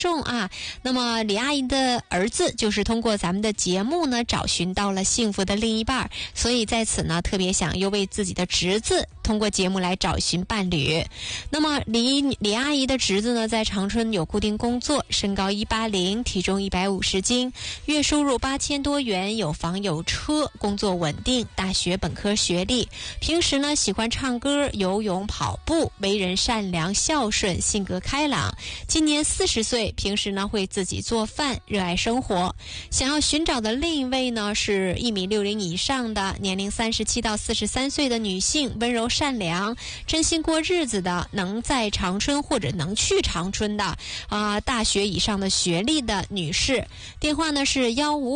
众啊。那么李阿姨的儿子就是通过咱们的节目呢，找寻到了幸福的另一半，所以在此呢，特别想又为自己的侄子通过节目来找寻伴侣。那么李阿姨的侄子呢，在长春有固定工作，身高180，体重150斤，月收入8000多元，有房有车，工作稳定，大学本科学历。平时呢，喜欢唱歌、游泳、跑步，为人善良孝顺，性格开朗。今年40岁，平时呢会自己做饭，热爱生活。想要寻找的另一位呢是1.60米以上的，年龄37到43岁的女性，温柔善良，真心过日子的，能在长春或者能去长春的大学以上的学历的女士。电话呢是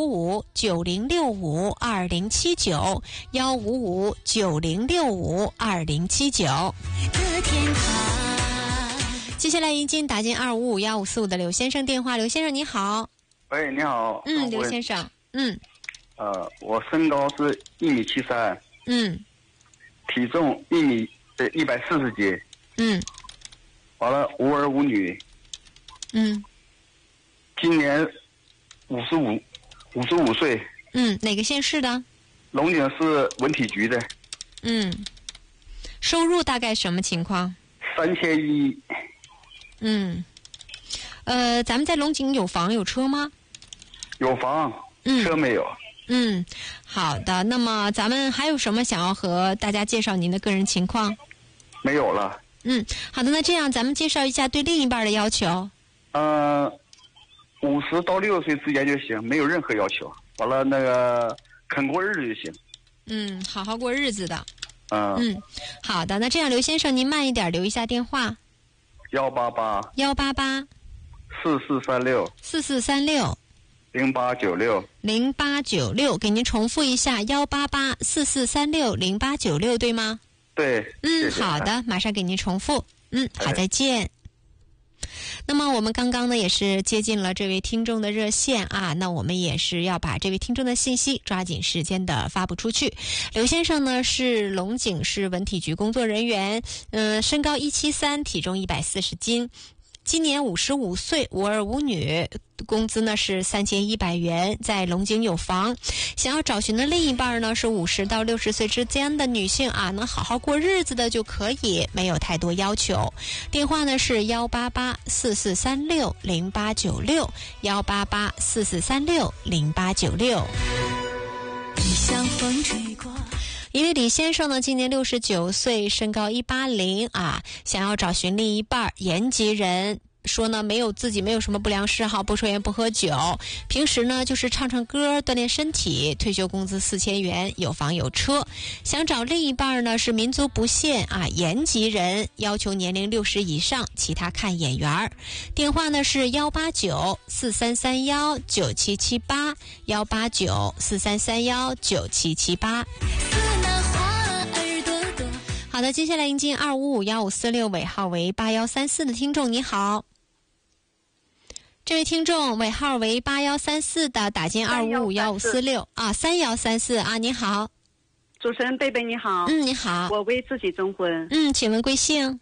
155-9065-2079 155-9065-2079。接下来已经打进255-1545的刘先生电话。刘先生你好。 喂，你好。 刘先生。 我身高是1.73米。体重140斤。完了，无儿无女。今年55岁。 哪个县市的？ 龙井市文体局的。 收入大概什么情况 ？3100。 咱们在龙井有房有车吗？ 有房，车没有。 好的。那么咱们还有什么想要和大家介绍您的个人情况？ 没有了。 好的。那这样咱们介绍一下对另一半的要求。 50到60岁之间就行，没有任何要求。完了那个肯过日子就行。 好好过日子的。好的。那这样刘先生您慢一点留一下电话。188 4436 0896，给您重复一下188 4436 0896，对吗？ 对。 好的，马上给您重复。好，再见。那么我们刚刚呢也是接近了这位听众的热线啊，那我们也是要把这位听众的信息抓紧时间的发布出去。刘先生呢是龙井市文体局工作人员，身高173，体重140斤。今年55岁，无儿无女，工资呢是3100元，在龙井有房。想要找寻的另一半呢是50到60岁之间的女性啊，能好好过日子的就可以，没有太多要求。电话呢是188 4436 0896 188 4436 0896。因为李先生呢今年69岁，身高180啊，想要找寻另一半，延吉人，说呢自己没有什么不良嗜好，不抽烟不喝酒，平时呢就是唱唱歌锻炼身体，退休工资4000元，有房有车。想找另一半呢是民族不限啊，延吉人，要求年龄60以上，其他看眼缘。电话呢是189 4331 9778 189 4331 9778。好的，接下来迎接255-1546尾号为8134的听众，你好。这位听众尾号为8134的，打进255-1546啊，3134啊，你好。 主持人贝贝你好。 你好。 我为自己征婚。 请问贵姓？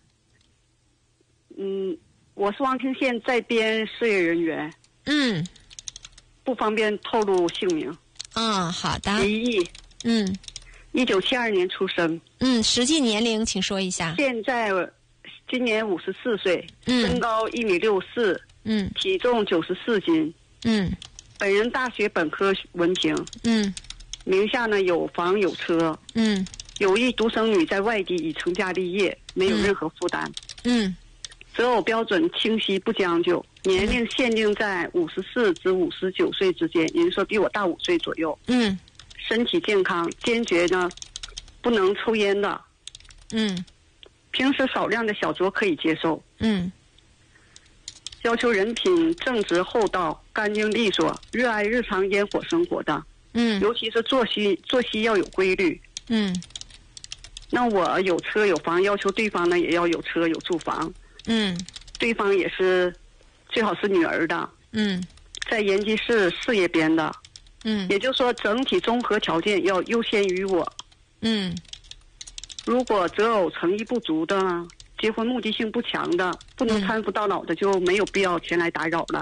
我是望清县在编事业人员。不方便透露姓名。 好的。 离异。1972年出生。 实际年龄请说一下。 现在今年54岁，身高1.64米，体重94斤。本人大学本科文凭。名下呢有房有车。有一独生女在外地已成家立业，没有任何负担。择偶标准清晰不将就，年龄限定在54至59岁之间，也就是说比我大5岁左右。身体健康，坚决呢不能抽烟的。平时少量的小酌可以接受。要求人品正直厚道，干净利索，热爱日常烟火生活的。尤其是作息要有规律。那我有车有房，要求对方呢也要有车有住房。对方也是最好是女儿的。在延吉市事业编的。也就是说整体综合条件要优先于我。如果择偶诚意不足的呢， 结婚目的性不强的，不能搀扶到老的，就没有必要前来打扰了。